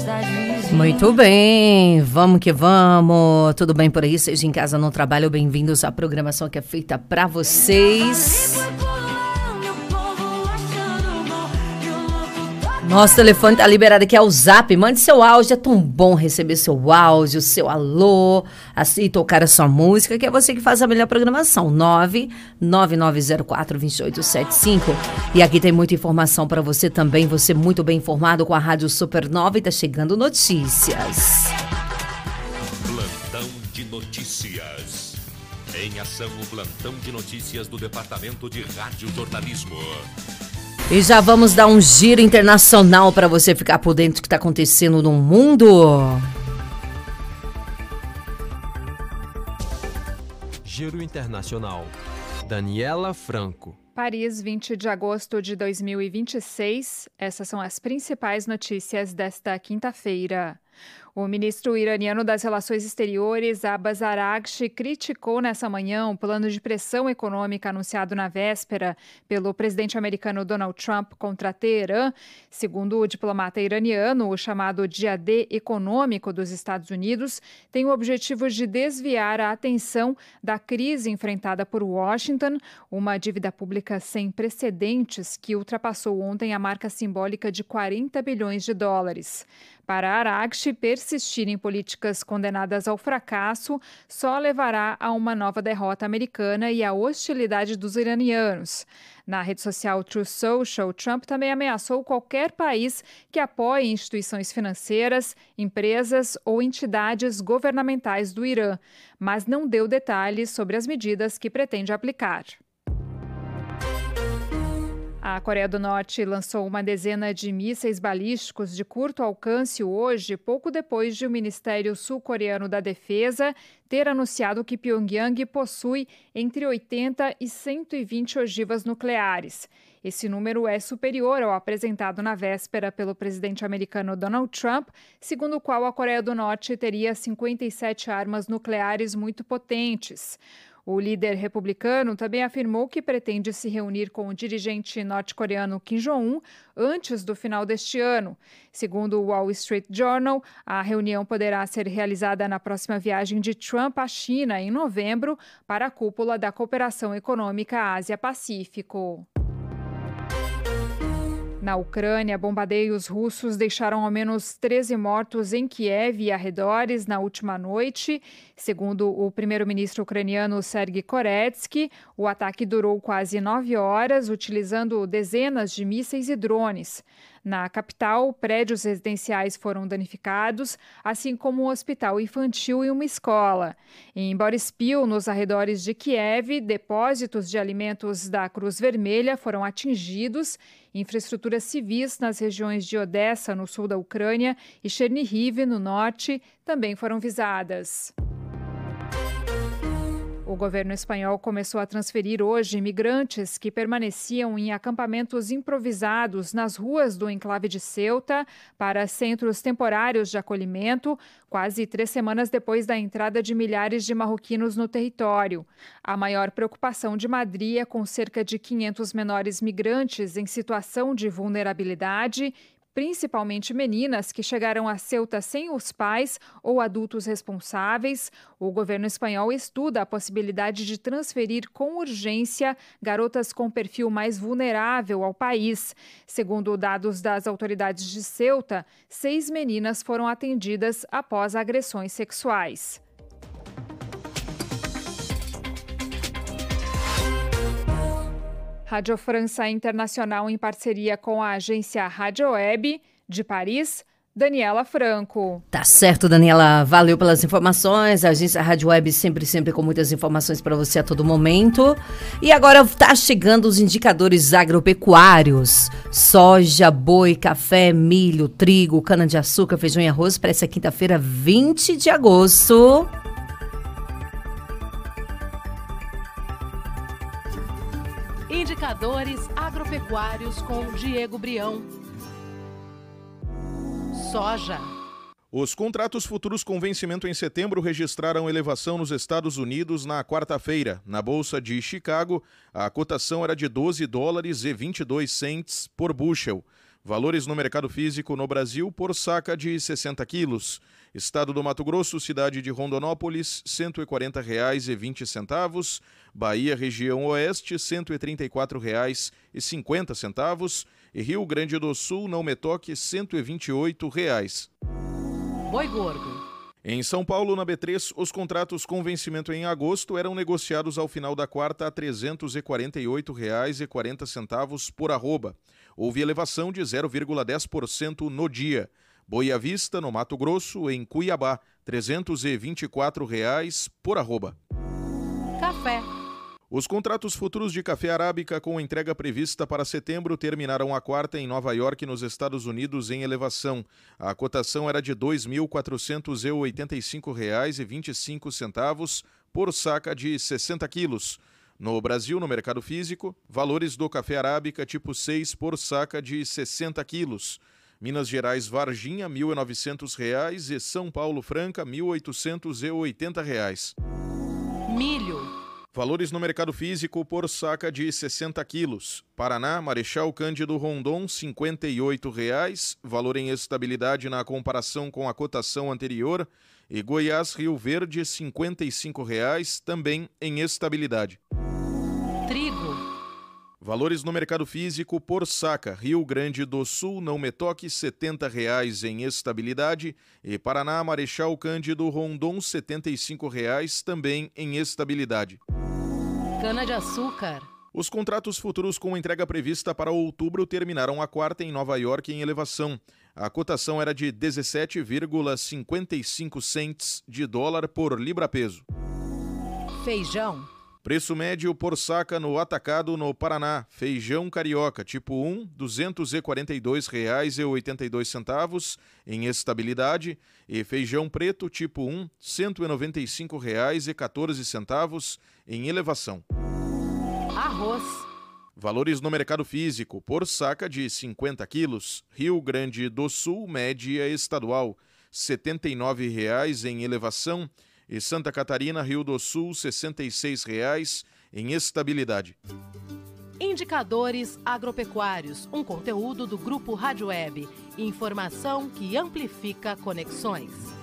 Muito bem, vamos que vamos. Tudo bem por aí? Seja em casa, no trabalho, bem-vindos à programação que é feita para vocês. Nosso telefone tá liberado aqui, é o Zap. Mande seu áudio, é tão bom receber seu áudio, seu alô, assim, tocar a sua música, que é você que faz a melhor programação. 999042875. E aqui tem muita informação para você também, você muito bem informado com a Rádio Supernova e tá chegando notícias. Plantão de notícias. Em ação, o plantão de notícias do Departamento de Rádio Jornalismo. E já vamos dar um giro internacional para você ficar por dentro do que está acontecendo no mundo. Giro Internacional. Daniela Franco. Paris, 20 de agosto de 2026. Essas são as principais notícias desta quinta-feira. O ministro iraniano das Relações Exteriores, Abbas Araghchi, criticou nessa manhã o plano de pressão econômica anunciado na véspera pelo presidente americano Donald Trump contra Teherã. Segundo o diplomata iraniano, o chamado Dia D econômico dos Estados Unidos tem o objetivo de desviar a atenção da crise enfrentada por Washington, uma dívida pública sem precedentes que ultrapassou ontem a marca simbólica de 40 bilhões de dólares. Para Araghchi, persistir em políticas condenadas ao fracasso só levará a uma nova derrota americana e à hostilidade dos iranianos. Na rede social Truth Social, Trump também ameaçou qualquer país que apoie instituições financeiras, empresas ou entidades governamentais do Irã, mas não deu detalhes sobre as medidas que pretende aplicar. A Coreia do Norte lançou uma dezena de mísseis balísticos de curto alcance hoje, pouco depois de o Ministério Sul-Coreano da Defesa ter anunciado que Pyongyang possui entre 80 e 120 ogivas nucleares. Esse número é superior ao apresentado na véspera pelo presidente americano Donald Trump, segundo o qual a Coreia do Norte teria 57 armas nucleares muito potentes. O líder republicano também afirmou que pretende se reunir com o dirigente norte-coreano Kim Jong-un antes do final deste ano. Segundo o Wall Street Journal, a reunião poderá ser realizada na próxima viagem de Trump à China, em novembro, para a cúpula da Cooperação Econômica Ásia-Pacífico. Na Ucrânia, bombardeios russos deixaram ao menos 13 mortos em Kiev e arredores na última noite. Segundo o primeiro-ministro ucraniano Sergiy Koretsky, o ataque durou quase 9 horas, utilizando dezenas de mísseis e drones. Na capital, prédios residenciais foram danificados, assim como um hospital infantil e uma escola. Em Boryspil, nos arredores de Kiev, depósitos de alimentos da Cruz Vermelha foram atingidos. Infraestruturas civis nas regiões de Odessa, no sul da Ucrânia, e Chernihiv, no norte, também foram visadas. O governo espanhol começou a transferir hoje imigrantes que permaneciam em acampamentos improvisados nas ruas do enclave de Ceuta para centros temporários de acolhimento, quase 3 semanas depois da entrada de milhares de marroquinos no território. A maior preocupação de Madrid é com cerca de 500 menores migrantes em situação de vulnerabilidade, principalmente meninas que chegaram a Ceuta sem os pais ou adultos responsáveis. O governo espanhol estuda a possibilidade de transferir com urgência garotas com perfil mais vulnerável ao país. Segundo dados das autoridades de Ceuta, 6 meninas foram atendidas após agressões sexuais. Rádio França Internacional em parceria com a agência Rádio Web de Paris, Daniela Franco. Tá certo, Daniela. Valeu pelas informações. A agência Rádio Web sempre com muitas informações para você a todo momento. E agora tá chegando os indicadores agropecuários. Soja, boi, café, milho, trigo, cana-de-açúcar, feijão e arroz para essa quinta-feira, 20 de agosto. Indicadores agropecuários com Diego Brião. Soja. Os contratos futuros com vencimento em setembro registraram elevação nos Estados Unidos na quarta-feira. Na Bolsa de Chicago, a cotação era de $12,22 por bushel. Valores no mercado físico no Brasil por saca de 60 quilos. Estado do Mato Grosso, cidade de Rondonópolis, R$ 140,20. Bahia, região oeste, R$ 134,50. E Rio Grande do Sul, não metoque, R$ 128. Boi gordo. Em São Paulo, na B3, os contratos com vencimento em agosto eram negociados ao final da quarta a R$ 348,40 por arroba. Houve elevação de 0,10% no dia. Boi à vista, no Mato Grosso, em Cuiabá, R$ 324 por arroba. Café. Os contratos futuros de café arábica com entrega prevista para setembro terminaram a quarta em Nova York, nos Estados Unidos, em elevação. A cotação era de R$ 2.485,25 por saca de 60 quilos. No Brasil, no mercado físico, valores do café arábica tipo 6 por saca de 60 quilos. Minas Gerais Varginha, R$ 1.900 e São Paulo Franca, R$ 1.880. Milho. Valores no mercado físico por saca de 60 quilos. Paraná, Marechal Cândido Rondon, R$ 58, valor em estabilidade na comparação com a cotação anterior. E Goiás, Rio Verde, R$ 55, também em estabilidade. Trigo. Valores no mercado físico por saca. Rio Grande do Sul, não metoque, R$ 70 em estabilidade. E Paraná, Marechal Cândido Rondon, R$ 75 também em estabilidade. Cana-de-açúcar. Os contratos futuros com entrega prevista para outubro terminaram a quarta em Nova York em elevação. A cotação era de 17,55 cents de dólar por libra-peso. Feijão. Preço médio por saca no atacado no Paraná. Feijão carioca tipo 1, R$ 242,82 em estabilidade. E feijão preto tipo 1, R$ 195,14 em elevação. Arroz. Valores no mercado físico por saca de 50 quilos. Rio Grande do Sul, média estadual, R$ 79 em elevação. E Santa Catarina, Rio do Sul, R$ 66 em estabilidade. Indicadores agropecuários, um conteúdo do Grupo Rádio Web. Informação que amplifica conexões.